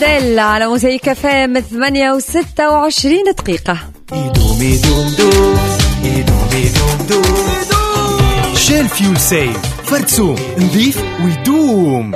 أديل على موسيقى كافيه 8:26 دقيقة. شيل فيول سيف فرتسو نظيف ويدوم.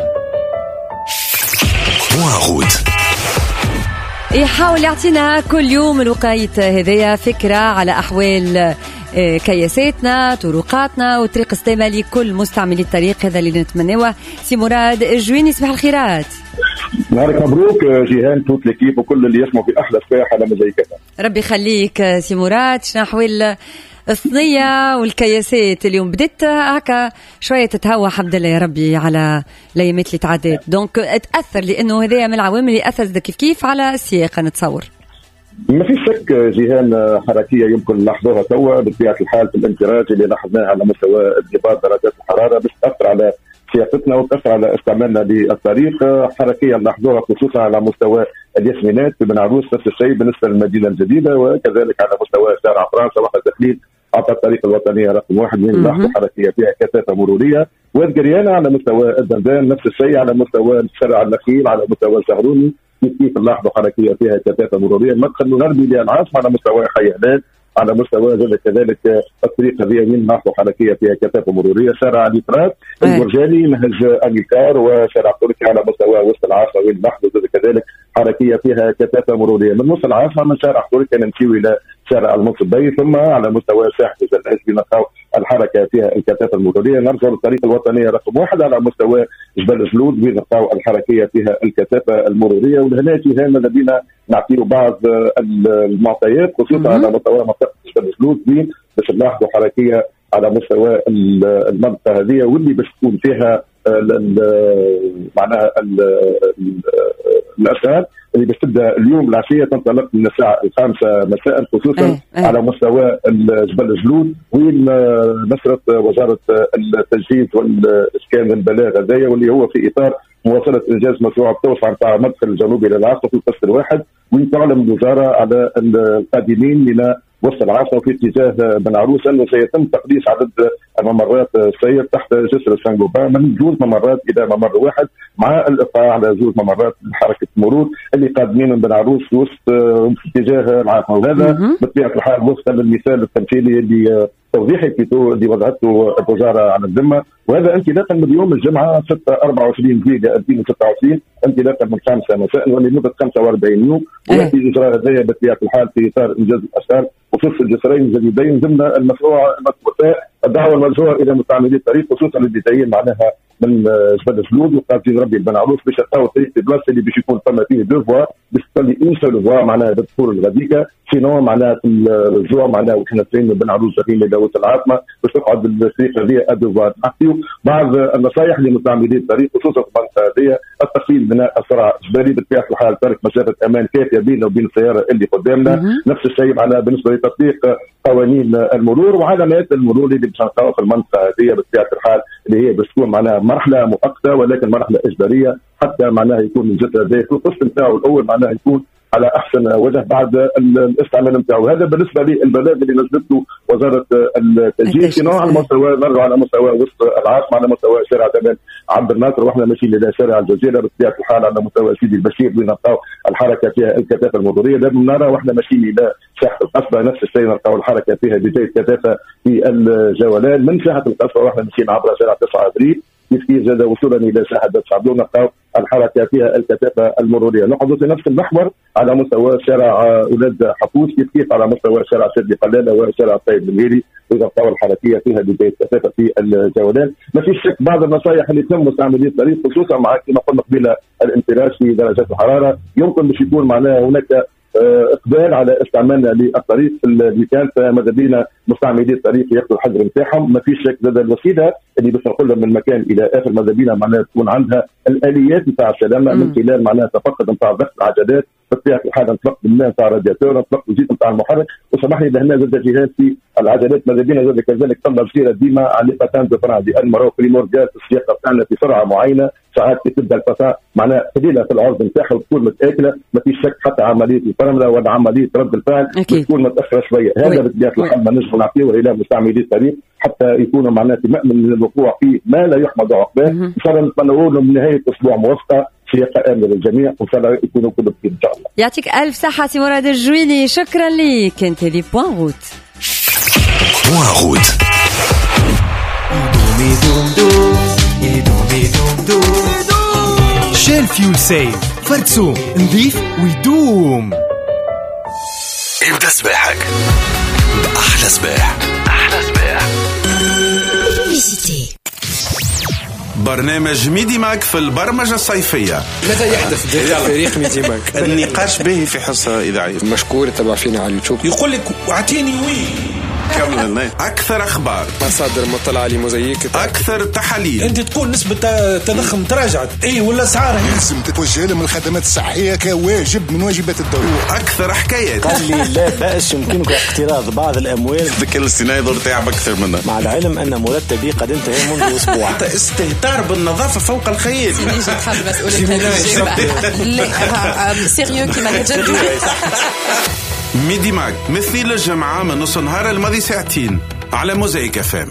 يحاول يعطينا كل يوم الوقايت هذيا فكرة على أحوال كياساتنا، طرقاتنا وطريق استعمال لكل مستعملي الطريق. هذا اللي نتمناه. سي مراد الجويني، صباح الخيرات. نهارك مبروك جيهان، توت ليكيب وكل اللي يسمعوا في احلى صباح على مزيكتنا. ربي يخليك سي مراد. شنو احوال الصينية والكياسات اليوم؟ بدت هكا شوية تتهوى الحمد لله يا ربي على الايامات اللي تعدت، دونك تأثر لأنه هذا من العوامل اللي أثرت كيف على السياقة نتصور. ما في شك جيهان، حركية يمكن نلاحظوها توا بطبيعة الحال في الانفراج اللي لاحظناه على مستوى انخفاض درجات الحرارة، باش تأثر على سياقتنا وتأثر على استعمالنا للطريق. حركية نلاحظوها خصوصا على مستوى الياسمينات في بن عروس، نفس الشيء بالنسبة للمدينة الجديدة، وكذلك على مستوى شارع فرنسا واحنا داخلين على الطريق الوطنية رقم 1 من نلاحظوا حركية فيها كثافة مرورية. والجريانة على مستوى الدندان نفس الشيء، على مستوى شارع النخيل، على مستوى الزهروني كيف نلاحظوا حركية فيها كثافة مرورية. المدخل الغربي للعاصمة على مستوى حي هلال، على مستوى كذلك الطريق هذه نلاحظوا حركية فيها كثافة مرورية. شارع الإفراد البرجاني نهج أميكار وشارع تركيا على مستوى وسط العاصمة وين نلاحظوا كذلك حركية فيها كثافة مرورية. من نص العاصمة من شارع تركيا نمشيو إلى شارع المنصبي، ثم على مستوى ساحة الزناج بنلقاو الحركة فيها الكثافة المرورية. نرجع للطريق الوطنية رقم 1 على مستوى جبل جلود بنلقاو الحركية فيها الكثافة المرورية. ولهنا جيهان ماذا بينا نعطيو بعض المعطيات خصوصا على مستوى منطقة جبل جلود باش نلاحظوا حركية على مستوى المنطقة هذه، واللي باش تكون فيها معناها الأسعار اللي باش تبدا اليوم العشيه، تنطلق من الساعه 5 مساء خصوصا على مستوى جبل جلود، وين نشرت وزاره التجهيز والاسكان والبلاغ هذايا، واللي هو في اطار مواصله انجاز مشروع التوسعه نتاع المدخل الجنوبي للعاصمه في القسط الواحد، وين تعلم الوزاره على القادمين من وسط العاصمه في اتجاه بن عروس انه سيتم تقديس عدد ممرات السير تحت جسر سانغوبا من جوز ممرات الى ممر واحد، مع الاقطاع على جوز ممرات حركه المرور اللي قادمين من بن عروس وسط في اتجاه العاصمه. وهذا بطبيعه الحال وفقا للمثال التمثيلي اللي توضيحي اللي وضعته الوزاره على الذمه، وهذا انطلاقا من يوم الجمعه 24 جويلية 2026 انطلاقا من 5 مساء ولمده 45 يوم. وياتي الاجراء هذا بطبيعه الحال في اطار انجاز الاسعار وفصل الجسرين الجديدين ضمن المشروع المذكور. الدعوه الموجهه الى مستعملي الطريق خصوصا اللي جايين معناها من جبل جلود وقاعدين ربي بن عروس باش يلقاو الطريق في بلاصه اللي باش يكون فما فيه دو فوا، باش تولي اون سول فوا معناها بالدخول الغديكه، سينو معناها في الرجوع معناها وحنا ترين من بن عروس داخلين الى وسط العاصمه باش تقعد الطريق هذه ادو فوا. نعطيو بعض النصائح لمستعملي الطريق خصوصا في المنطقه هذه: التقليل من السرعه اجباري بطبيعه الحال، ترك مسافه امان كافيه بيننا وبين السياره اللي قدامنا، نفس الشيء معناها بالنسبه لتطبيق قوانين المرور وعلامات المرور اللي باش نلقاوها في المنطقه هذه بطبيعه الحال، اللي هي باش تكون معناها مرحله مؤقته ولكن مرحله اجباريه حتى معناها يكون الجسر هذا في القسط نتاعو الاول معناها يكون على احسن وجه بعد الاستعمال نتاعو. هذا بالنسبه للبلاغ اللي نزلته وزاره التجهيز. على مستوى نرجع على مستوى وسط العاصمه، على مستوى شارع جمال عبد الناصر واحنا ماشيين الى شارع الجزيره بطبيعه الحال، على مستوى سيدي البشير وين نلقاو الحركه فيها الكثافه المروريه. ده بنرى واحنا ماشيين الى ساحه القصبه نفس الشيء نلقاو الحركه فيها بدايه كثافه في الجولان من ساحه القصبه واحنا ماشيين عبر شارع 9 ابريل كيف زاد وصولا الى ساحه شعبون نلقاو الحركه فيها الكثافه المروريه. نقعد في نفس المحور على مستوى شارع اولاد حفوظ كيف على مستوى شارع سيدي قلاله وشارع الطيب الميري نلقاو الحركيه فيها بدايه كثافه في الجولان. ما فيش شك بعض النصائح اللي تم مستعملي الطريق خصوصا مع كما قلنا قبل الانفراج في درجات الحراره، يمكن باش يكون معناها هناك اقبال على استعمالنا للطريق اللي كان، فماذا بينا مستعملي الطريق ياخذوا الحذر نتاعهم. ما فيش شك زاد الوسيله اللي باش نقولها من مكان الى اخر ماذا بينا معناها تكون عندها الاليات نتاع السلامه من خلال معناها تفقد نتاع ضغط العجلات بطبيعه الحال، نطلق الماء نتاع الرادياتور، نطلق الزيت نتاع المحرك. وسمح لي لهنا زاد جهاز في العجلات ماذا بينا زاد كذلك طلب سيره ديما على باتان دو فران لان مراو بريمورجال في السياقه بتاعنا في سرعه معينه، ساعات تبدا الباتان معناها قليله في العرض نتاعها وتكون متاكله، ما فيش شك حتى عمليه الفرمله ولا عمليه رد الفعل تكون متاخره شويه. هذا بطبيعه الحال ما نجم نعطيه الى مستعملي الطريق حتى يكونوا معناها مأمن من الوقوع فيه ما لا يحمد عقباه. ان شاء الله نتمنوا لهم نهايه اسبوع موفقه سياقه امنه للجميع، وان شاء الله يكونوا كلهم بخير ان شاء الله. يعطيك الف صحه سي مراد الجويني، شكرا ليك. انت لي بوان روت. بوان روت. شيل فيول سيف، فرتسو نظيف ويدوم. ابدأ سباحك بأحلى سباح. أحلى سباح. برنامج ميدي ماك في البرمجة الصيفية. ماذا يحدث داخل فريق ميدي ماك؟ النقاش به في حصة إذاعية. مشكور تبع فينا على اليوتيوب. يقول لك اعطيني أكثر أخبار، مصادر مطلعة لمزيك، أكثر تحاليل. أنت تكون نسبة تضخم تراجعت ولا أسعار لازم تتوجه لهم الخدمات الصحية كواجب من واجبات الدولة. أكثر حكايات. قال لي لا بأس يمكنك اقتراض بعض الأموال. الذكاء الاصطناعي دور تعب أكثر منه، مع العلم أن مرتبي قد انتهى منذ أسبوع. استهتار بالنظافة فوق الخيال. ميدي ماك مثل الجمعة من نص نهار الماضي ساعتين على موزايك FM.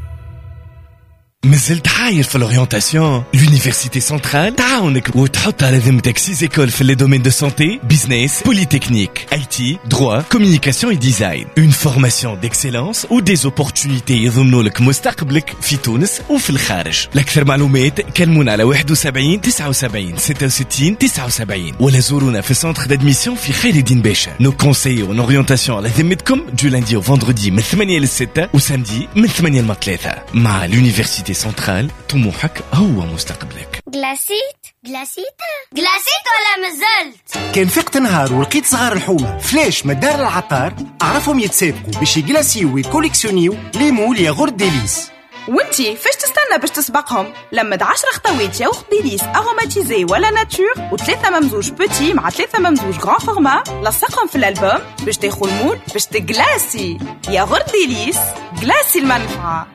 مازلت حاير في l'orientation. l'université centrale تعاونك وتحط على ذمتك 6 écoles في les domaines de santé, business, polytechnique, IT, droit, communication et design. Une formation d'excellence ou des opportunités يضمنوا لك مستقبلك في تونس وفي الخارج. لأكثر معلومات كلمونا على 71 79 66 79 ولا زورونا في السنتر d'admission في خير الدين باشا. Nos conseillers en orientation على ذمتكم du lundi au vendredi من 8 ل 6 وسامدي من 8 ل 3. مع l'université سنترال طموحك هو مستقبلك. جلاسيت ولا مازلت؟ كان فقت نهار ولقيت صغار الحومة فلاش مدار العطار أعرفهم يتسابقوا باش يجلاسيو ويكوليكسيونيو لي مول يا غور ديليس. وانتي فاش تستنى باش تسبقهم؟ لمد 10 خطوات يا وخت ديليس اروماتيزي ولا ناتور و3 ممزوج بوتي مع 3 ممزوج غران فورما، لصقهم في الالبوم باش تاخذ المول باش تجلاسي. يا غور ديليس جلاسي المنفعة.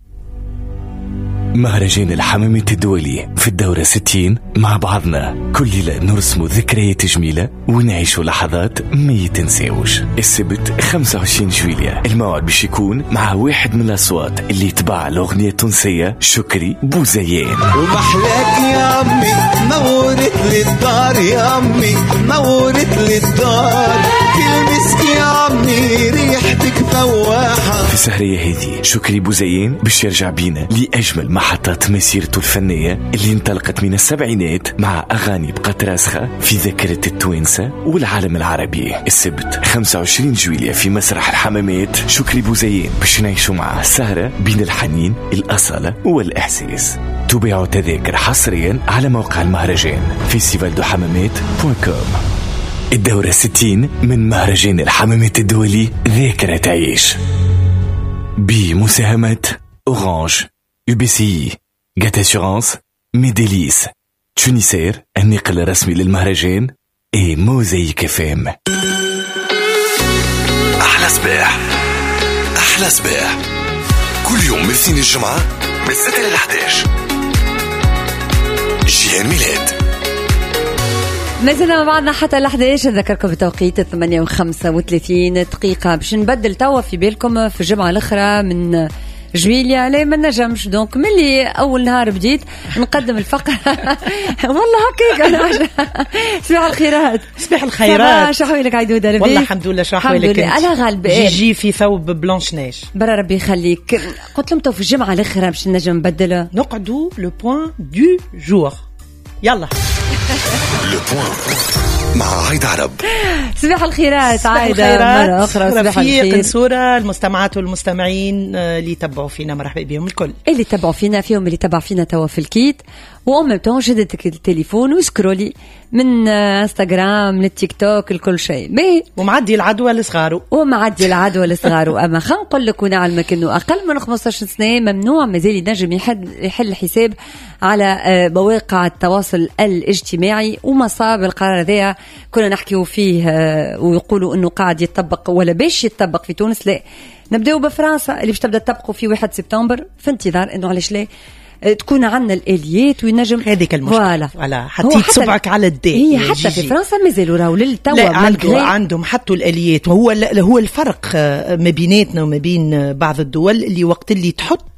مهرجان الحمامات الدولي في الدورة 60 مع بعضنا كل ليلة نرسموا ذكريات جميلة ونعيشوا لحظات ما يتنساوش. السبت 25 جويلية الموعد باش يكون مع واحد من الأصوات اللي يتبع الأغنية التونسية شكري بوزيان. ومحلاك يا عمي نورت للدار يا عمي نورت للدار كل يا عمي ريحتك فواحة. في السهرية هذه شكري بوزيان باش يرجع بينا لأجمل محطات مسيرته الفنية اللي انطلقت من السبعينات مع أغاني بقت راسخة في ذاكرة التوانسة والعالم العربي. السبت 25 جويلية في مسرح الحمامات شكري بوزيان باش نعيشوا معه سهرة بين الحنين الأصالة والإحساس. تباعوا تذاكر حصريا على موقع المهرجان festivaldohammamat.com. الدورة 60 من مهرجان الحمامات الدولي ذاكرة تعيش بمساهمة أورانج، UBCI، جات أسيورانس، ميديليس، تونيسير النقل الرسمي للمهرجان اي موزايك FM. أحلى سباح. أحلى سباح كل يوم من الاثنين الجمعة من 6 ل 11. جيان ميلاد. مازلنا مع بعضنا حتى ال 11. نذكركم بتوقيت 8:35 دقيقة باش نبدل توا في بالكم في الجمعة الأخرى من جويليا. لا ما نجمش دونك ملي أول نهار بديت نقدم الفقرة والله هكاك. صباح الخيرات. صباح الخيرات. شحوالك عيدودة لبيك؟ والله الحمد لله. شحوالك أنا غالبة جيجي في ثوب بلانش نيش. برا ربي يخليك. قلت لهم تو في الجمعة الأخرى باش نجم نبدلها. نقعدوا لو بوين دو جور. يلا لو بوين مع عايدة عرب. صباح الخيرات عايدة مرة أخرى. صباح الخير صورة المستمعات والمستمعين اللي يتبعوا فينا، مرحبا بهم الكل. اللي يتبعوا فينا فيهم اللي يتبع فينا توا في الكيت وأم بتون جدتك التليفون وسكرولي من انستغرام للتيك توك لكل شيء ومعدي العدوى لصغاره. أما خلينا نقول لك ونعلمك إنه أقل من 15 سنة ممنوع مازال ينجم يحل حساب على مواقع التواصل الاجتماعي. ومصاب القرار ذا كنا نحكيو فيه ويقولوا إنه قاعد يتطبق ولا باش يتطبق في تونس. لا نبدأوا بفرنسا اللي باش تبدأ تطبقوا في 1 سبتمبر في انتظار إنه علاش لا تكون عندنا الآليات وينجم هذيك المشكلة. ولا حطيت صبعك على الداء. هي حتى في فرنسا مازالوا راهو للتوا عندهم حطوا الآليات. وهو الفرق ما بيناتنا وما بين بعض الدول اللي وقت اللي تحط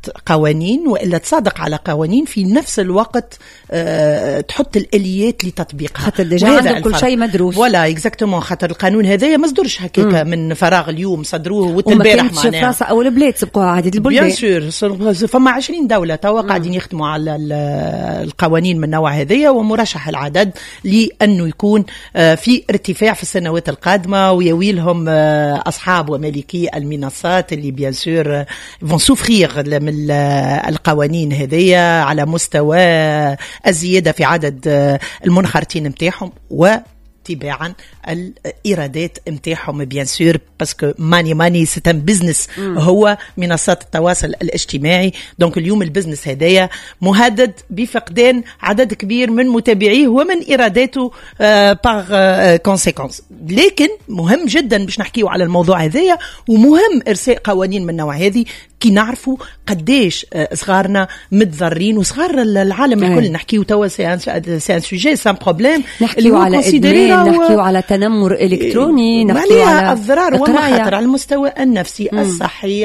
تحط قوانين وإلا تصادق على قوانين في نفس الوقت تحط الآليات لتطبيقها. خاطر ديجا عنده كل شيء مدروس. ولا اكزاكتومون، خاطر القانون هذايا ما صدرش هكاك من فراغ اليوم، صدروه والبارح معناها. وما كانتش فرنسا أول بلاد سبقوها عديد البلدان. بيان سور فما 20 دولة توا قاعدين يخدموا على القوانين من النوع هذايا، ومرشح العدد لأنه يكون في ارتفاع في السنوات القادمة، ويويلهم أصحاب ومالكي المنصات اللي بيان سور فون سوفرير من القوانين هذيا على مستوى الزيادة في عدد المنخرطين متاعهم تباعا الإيرادات متاعهم بيان سور، باسكو ماني ستان بيزنس هو منصات التواصل الاجتماعي. دونك اليوم البزنس هدايا مهدد بفقدان عدد كبير من متابعيه ومن إيراداته باغ كونسيكونس. لكن مهم جدا باش نحكيو على الموضوع هذايا، ومهم إرساء قوانين من النوع هذه كي نعرفوا قديش صغارنا متضررين، وصغار العالم الكل. نحكيو توا سي سوجي سان بروبليم، نحكيو على إدمان، نحكيو على تنمر إلكتروني، نحكيو على الضرر والمخاطر على المستوى النفسي الصحي،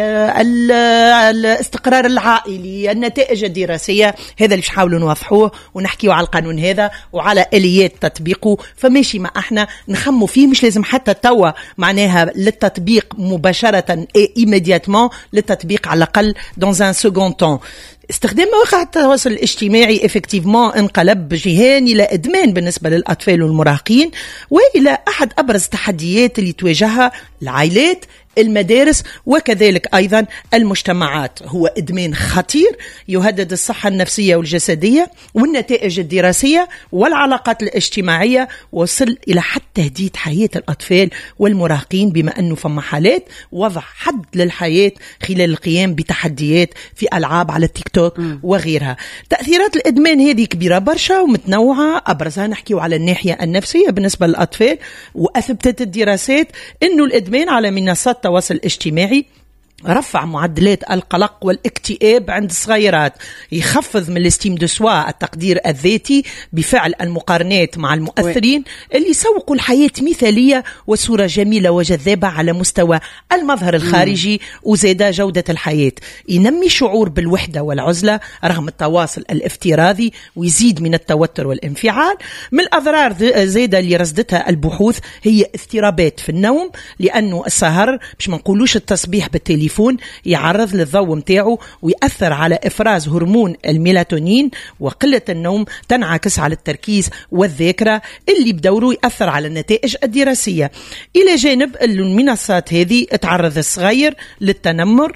الاستقرار العائلي، النتائج الدراسية. هذا اللي نحاولوا نوضحوه ونحكيو على القانون هذا وعلى آليات تطبيقه. فماشي ما احنا نخمو فيه، مش لازم حتى توا معناها للتطبيق مباشرة إيميدياتمون، للتطبيق على الأقل dans un second temps. استخدام مواقع التواصل الاجتماعي effectivement انقلب جهان إلى إدمان بالنسبة للأطفال والمراهقين، وإلى أحد أبرز التحديات اللي تواجهها العائلات، المدارس، وكذلك أيضا المجتمعات. هو إدمان خطير يهدد الصحة النفسية والجسدية والنتائج الدراسية والعلاقات الاجتماعية، وصل إلى حد تهديد حياة الأطفال والمراهقين، بما أنه فما حالات وضع حد للحياة خلال القيام بتحديات في ألعاب على التيك توك وغيرها. تأثيرات الإدمان هذه كبيرة برشا ومتنوعة، أبرزها نحكيو على الناحية النفسية بالنسبة للأطفال. وأثبتت الدراسات أنه الإدمان على منصات التواصل الاجتماعي رفع معدلات القلق والاكتئاب عند الصغيرات، يخفض من الاستيم دو سوا التقدير الذاتي بفعل المقارنات مع المؤثرين اللي يسوقوا الحياة مثالية وصورة جميلة وجذابة على مستوى المظهر الخارجي وزيادة جودة الحياة. ينمي شعور بالوحدة والعزلة رغم التواصل الافتراضي، ويزيد من التوتر والانفعال. من الأضرار زيادة اللي رصدتها البحوث هي اضطرابات في النوم، لأنه السهر مش منقولوش التصبيح بالتليفون يعرض للضوء متاعه ويأثر على إفراز هرمون الميلاتونين، وقلة النوم تنعكس على التركيز والذاكرة اللي بدوره يأثر على النتائج الدراسية. إلى جانب المنصات هذه تعرض الصغير للتنمر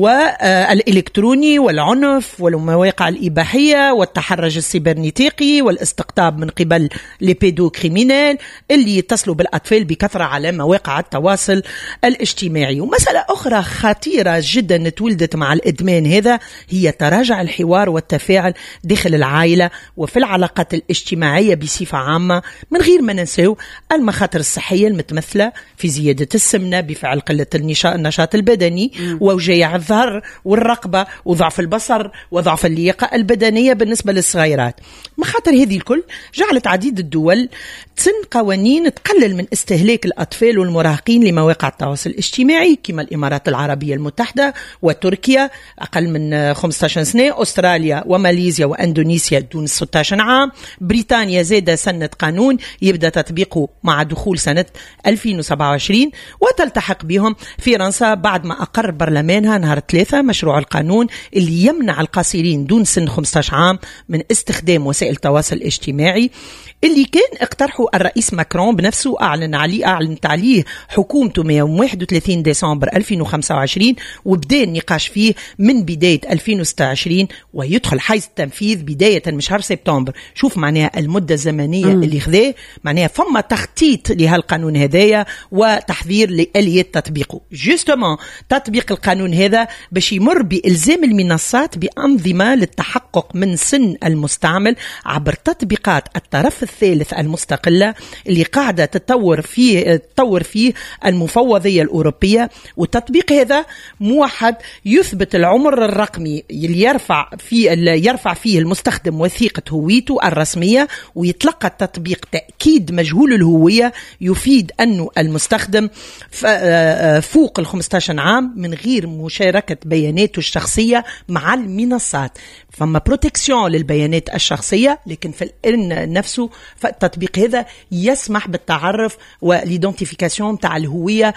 والإلكتروني والعنف والمواقع الإباحية والتحرش السيبرنيتيقي والاستقطاب من قبل لبيدو كريمينال اللي يتصلوا بالأطفال بكثرة على مواقع التواصل الاجتماعي. ومسألة أخرى خطيرة جدا تولدت مع الإدمان هذا هي تراجع الحوار والتفاعل داخل العائلة وفي العلاقات الاجتماعية بصفة عامة، من غير ما ننسوا المخاطر الصحية المتمثلة في زيادة السمنة بفعل قلة النشاط البدني ووجيع الظهر والرقبة وضعف البصر وضعف اللياقة البدنية بالنسبة للصغيرات. مخاطر هذه الكل جعلت عديد الدول تسن قوانين تقلل من استهلاك الأطفال والمراهقين لمواقع التواصل الاجتماعي، كما الإمارات العربية المتحدة وتركيا أقل من 15 سنة، أستراليا وماليزيا وأندونيسيا دون 16 عام، بريطانيا زاد سنة قانون يبدأ تطبيقه مع دخول سنة 2027، وتلتحق بهم فرنسا بعد ما أقر برلمانها نهار 3 مشروع القانون اللي يمنع القاصرين دون سن 15 عام من استخدام وسائل التواصل الاجتماعي، اللي كان اقترحه الرئيس ماكرون بنفسه، أعلنت عليه حكومته يوم 31 ديسمبر 2025، وبدأ النقاش فيه من بداية 2026 ويدخل حيز التنفيذ بداية من شهر سبتمبر. شوف معناها المدة الزمنية اللي خذاه، معناها فما تخطيط لهالقانون هدايا وتحضير لآليات تطبيقه. جوستومون تطبيق القانون هذا باش يمر بإلزام المنصات بأنظمة للتحقق من سن المستعمل عبر تطبيقات الطرف الثالث المستقلة اللي قاعدة تطور فيه المفوضية الأوروبية. والتطبيق هذا موحد يثبت العمر الرقمي اللي يرفع فيه المستخدم وثيقة هويته الرسمية، ويتلقى التطبيق تأكيد مجهول الهوية يفيد أنه المستخدم فوق 15 عام من غير مشاركة بياناته الشخصية مع المنصات. فما بروتكسيون للبيانات الشخصية، لكن في الإن نفسه فالتطبيق هذا يسمح بالتعرف والإيدنتيفيكاسيون تاع الهوية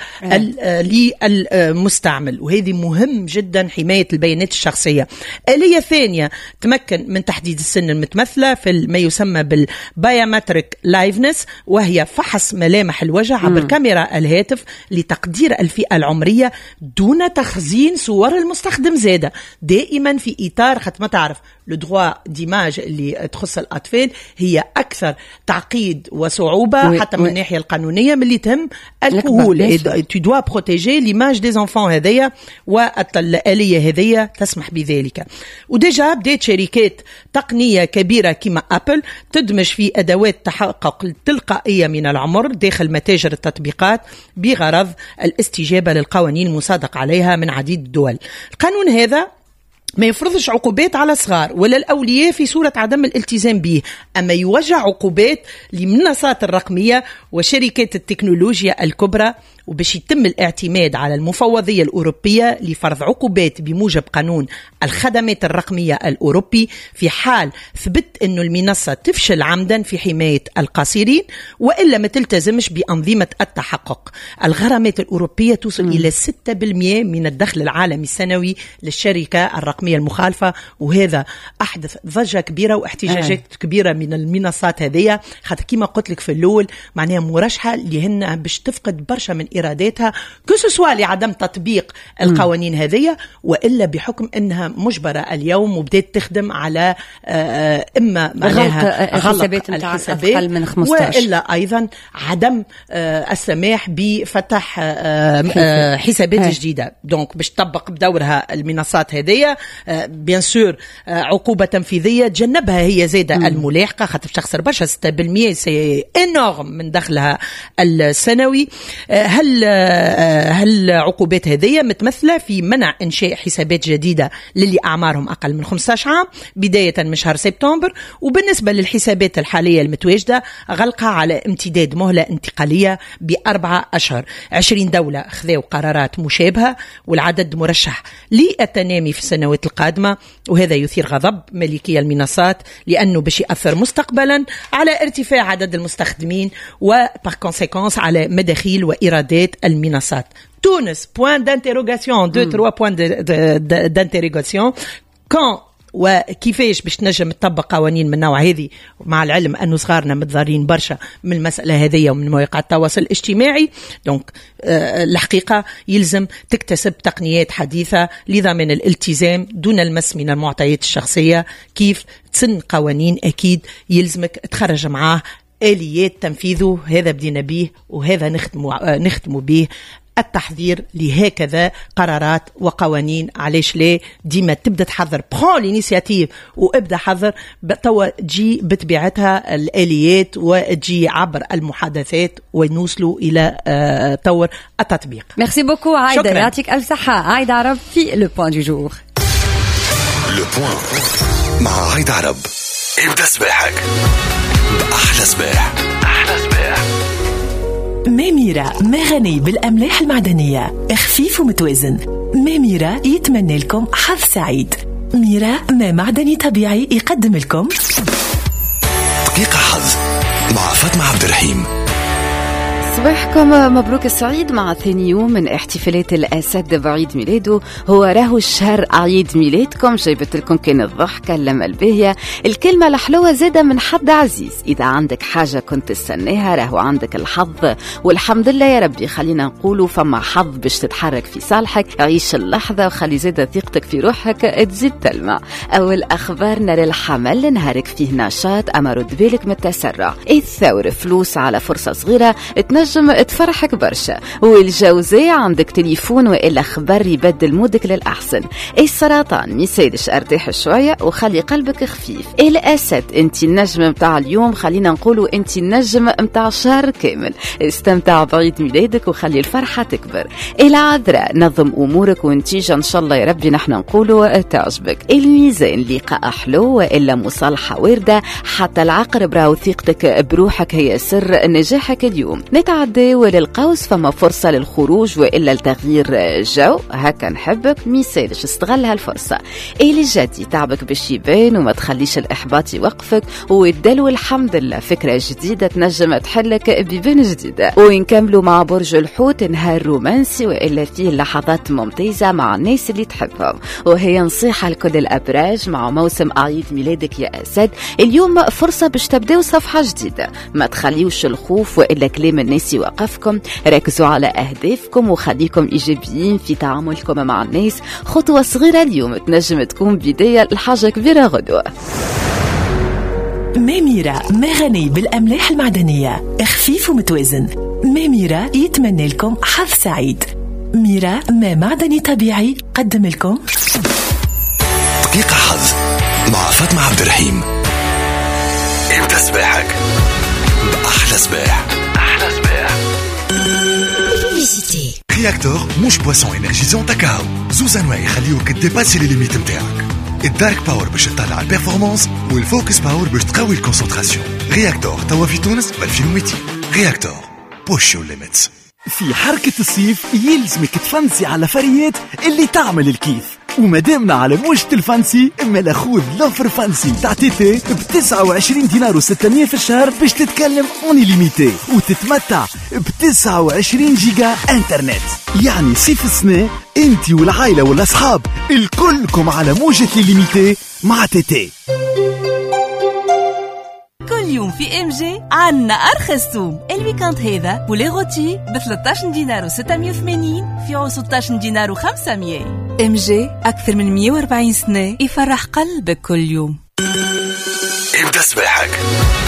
للمستعمل، وهذه مهم جدا حماية البيانات الشخصية. آلية ثانية تمكن من تحديد السن المتمثلة في ما يسمى بالبايومتريك لايفنس، وهي فحص ملامح الوجه عبر كاميرا الهاتف لتقدير الفئة العمرية دون تخزين صور المستخدم. زادة دائما في إطار خط ما تعرف لو دروا ديماج اللي تخص الأطفال هي أكثر تعقيد وصعوبة حتى من الناحية القانونية من اللي تهم الكهول. tu dois protéger l'image des enfants هذية، والآلية هذية تسمح بذلك. وديجا بدأت شركات تقنية كبيرة كما أبل تدمج في أدوات تحقق التلقائية من العمر داخل متاجر التطبيقات بغرض الاستجابة للقوانين المصادق عليها من عديد الدول. القانون هذا ما يفرضش عقوبات على صغار ولا الأولياء في صورة عدم الالتزام به، أما يوجه عقوبات للمنصات الرقمية وشركات التكنولوجيا الكبرى، وباش يتم الاعتماد على المفوضية الأوروبية لفرض عقوبات بموجب قانون الخدمات الرقمية الأوروبي في حال ثبت أن المنصة تفشل عمدا في حماية القاصرين وإلا ما تلتزمش بأنظمة التحقق. الغرامات الأوروبية توصل إلى 6% من الدخل العالمي السنوي للشركة الرقمية المخالفة، وهذا أحدث ضجة كبيرة واحتجاجات كبيرة من المنصات هذه، خاطر كما قلت لك في الأول معناها مرشحة لهن باش تفقد برشا من إراداتها كسوسوا لعدم تطبيق القوانين هذه، وإلا بحكم أنها مجبرة اليوم وبدأت تخدم على إما معناها غلق الحسابات من 15، وإلا أيضا عدم السماح بفتح حسابات جديدة. دونك باش تطبق بدورها المنصات هذه بيان سور عقوبة تنفيذية تجنبها هي زادة الملاحقة، خاطر تخسر برشا 6% سي انورم من دخلها السنوي. هل عقوبات هذه متمثلة في منع إنشاء حسابات جديدة للي أعمارهم أقل من 15 عام بداية من شهر سبتمبر، وبالنسبة للحسابات الحالية المتواجدة غلقها على امتداد مهلة انتقالية ب4 أشهر. 20 دولة خذوا قرارات مشابهة والعدد مرشح للتنامي في السنوات القادمة، وهذا يثير غضب مالكي المنصات لأنه باش يأثر مستقبلا على ارتفاع عدد المستخدمين وبار كونسيكونس على مداخيل وإيرادات المنصات. تونس point d'interrogation 2-3 points d'interrogation كان وكيفاش باش نجم تطبق قوانين من النوع هذه، مع العلم أنه صغارنا متضررين برشا من المسألة هذه ومن مواقع التواصل الاجتماعي. دونك الحقيقة يلزم تكتسب تقنيات حديثة لضمان الالتزام دون المس من المعطيات الشخصية. كيف تسن قوانين أكيد يلزمك تخرج معاه آليات تنفيذه، هذا بدينا به وهذا نختم به التحذير لهكذا قرارات وقوانين. علاش لا ديما تبدا تحضر برون لينيسياتيف وابدا حضر توا تجي بطبيعتها الآليات وتجي عبر المحادثات ونوصلوا إلى طور التطبيق. ميرسي بوكو عايدة، يعطيك ألف صحة. عايدة عرب في لو بوين دو جور. لو بوين مع عايدة عرب. ابدأ صباحك بأحلى صباح. أحلى صباح. ميميرا ما غني بالأملاح المعدنية، خفيف ومتوازن. ميميرا يتمنى لكم حظ سعيد. ميرا ما معدني طبيعي يقدم لكم دقيقة حظ مع فاطمة عبد الرحيم. صباحكم مبروك السعيد مع ثاني يوم من احتفالات الأسد بعيد ميلاده. هو راهو الشهر عيد ميلادكم، جايبت لكم كان الضحكة اللمة الباهية الكلمة الحلوة زادة من حد عزيز. إذا عندك حاجة كنت تستناها راهو عندك الحظ، والحمد لله يا ربي. خلينا نقولوا فما حظ باش تتحرك في صالحك. عيش اللحظة وخلي زادة ثقتك في روحك تزيد تلمع. أول أخبارنا للحمل، نهارك فيه نشاط أما رد بالك من التسرع. الثور فلوس على فرصة صغيرة تنجم تنجم تفرحك برشا. والجوزاء عندك تليفون وإلا خبر يبدل مودك للأحسن. السرطان ميسيدش ارتاح شوية وخلي قلبك خفيف. الأسد انت النجم متاع اليوم، خلينا نقولوا انت النجم متاع الشهر كامل. استمتع بعيد ميلادك وخلي الفرحة تكبر. العذراء نظم أمورك ونتيجة إن شاء الله يا ربي نحن نقولوا تعجبك. الميزان لقاء حلو وإلا مصالحة واردة. حتى العقرب راهو ثقتك بروحك هي سر نجاحك اليوم. نتعداو للقوس، فما فرصة للخروج وإلا لتغيير جو، هكا نحبك ميسالش استغل هالفرصة. الجدي تعبك باش يبان وما تخليش الإحباط يوقفك، والدلو الحمد لله فكرة جديدة تنجم تحلك ببان جديدة. ونكملوا مع برج الحوت، نهار رومانسي وإلا فيه لحظات ممتازة مع الناس اللي تحبهم. وهي نصيحة لكل الأبراج مع موسم عيد ميلادك يا أسد، اليوم فرصة باش تبداو صفحة جديدة. ما تخليوش الخوف وإلا كلام الناس يوقفكم، ركزوا على أهدافكم وخليكم إيجابيين في تعاملكم مع الناس. خطوة صغيرة اليوم تنجم تكون بداية لحاجة كبيرة غدوة. ميميرا مغني بالأملاح المعدنية، خفيف ومتوازن. ميميرا يتمنى لكم حظ سعيد. ميرا ما معدني طبيعي قدم لكم دقيقة حظ مع فاطمة عبد الرحيم. ابدأ صباحك بأحلى صباح. أحلى صباح. رياكتور مش بواسون انرجيزون تاكاو، زوز انواع يخليوك تديباسي لي ليميت نتاعك. الدارك باور باش تطلع البيرفورمانس، والفوكس باور باش تقوي الكونسنتراسيون. رياكتور توا في تونس ب 2200. رياكتور بوش يور ليميتس. في حركة الصيف يلزمك تفنسي على فريات اللي تعمل الكيف، ومادامنا على موجة الفانسي اما خذ لوفر فانسي تاع تيتي ب 29 دينار و600 في الشهر باش تتكلم اوني ليميتي وتتمتع ب 29 جيجا انترنت. يعني صيف السنة انتي والعائلة والاصحاب الكلكم على موجة ليميتي مع تيتي. كل يوم في ام جي عنا ارخص سوم. الويكاند هذا بولي غوتي ب 13 دينار و680 في 16 دينار و500. ام جي اكثر من 140 سنة يفرح قلبك كل يوم. ابدأ صباحك